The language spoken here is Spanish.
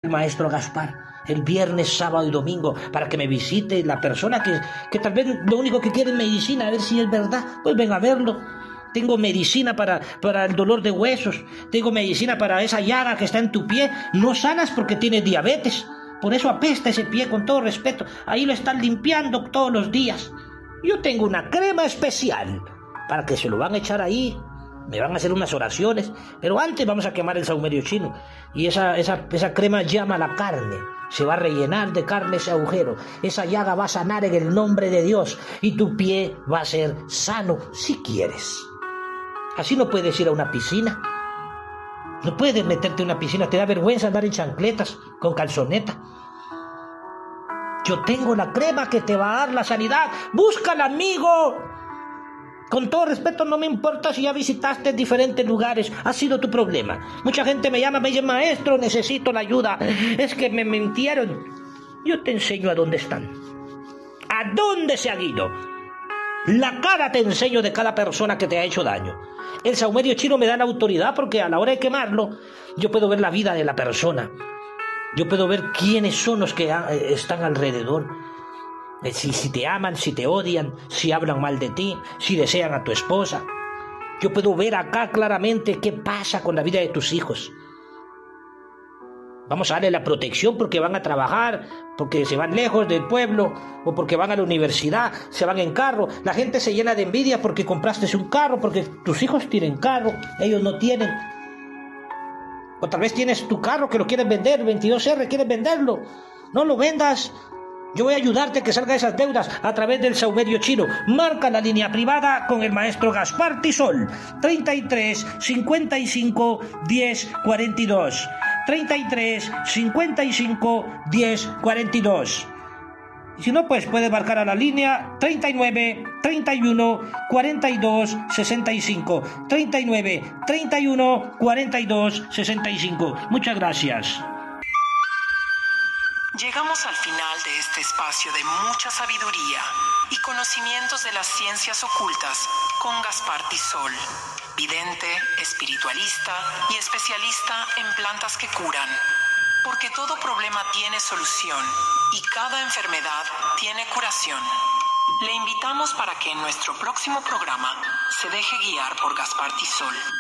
maestro Gaspar el viernes, sábado y domingo para que me visite la persona que tal vez lo único que quiere es medicina, a ver si es verdad. Pues ven a verlo. Tengo medicina para el dolor de huesos, tengo medicina para esa llaga que está en tu pie. No sanas porque tienes diabetes, por eso apesta ese pie, con todo respeto. Ahí lo están limpiando todos los días. Yo tengo una crema especial para que se lo van a echar ahí. Me van a hacer unas oraciones, pero antes vamos a quemar el sahumerio chino. Y esa crema llama a la carne. Se va a rellenar de carne ese agujero. Esa llaga va a sanar en el nombre de Dios. Y tu pie va a ser sano si quieres. Así no puedes ir a una piscina. No puedes meterte en una piscina. Te da vergüenza andar en chancletas, con calzoneta. Yo tengo la crema que te va a dar la sanidad. ¡Búscala, amigo! Con todo respeto, no me importa si ya visitaste diferentes lugares. Ha sido tu problema. Mucha gente me llama, me dice: maestro, necesito la ayuda. Es que me mintieron. Yo te enseño a dónde están. ¿A dónde se han ido? La cara te enseño de cada persona que te ha hecho daño. El sahumerio chino me da la autoridad porque a la hora de quemarlo, yo puedo ver la vida de la persona. Yo puedo ver quiénes son los que están alrededor. Si te aman, si te odian, si hablan mal de ti, si desean a tu esposa. Yo puedo ver acá claramente qué pasa con la vida de tus hijos. Vamos a darle la protección porque van a trabajar, porque se van lejos del pueblo, o porque van a la universidad, se van en carro. La gente se llena de envidia porque compraste un carro, porque tus hijos tienen carro, ellos no tienen. O tal vez tienes tu carro que lo quieres vender, 22R, quieres venderlo. No lo vendas. Yo voy a ayudarte a que salga de esas deudas a través del sahumerio chino. Marca la línea privada con el maestro Gaspar Tisol. 33 55 10 42. 33 55 10 42. Y si no, pues puede marcar a la línea 39 31 42 65. 39 31 42 65. Muchas gracias. Llegamos al final de este espacio de mucha sabiduría y conocimientos de las ciencias ocultas con Gaspar Tisol, vidente, espiritualista y especialista en plantas que curan. Porque todo problema tiene solución y cada enfermedad tiene curación. Le invitamos para que en nuestro próximo programa se deje guiar por Gaspar Tisol.